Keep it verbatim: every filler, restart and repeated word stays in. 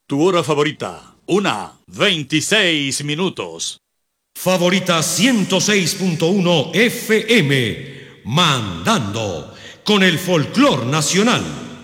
Tu hora favorita, una veintiséis minutos. Favorita ciento seis punto uno F M, mandando con el folclor nacional.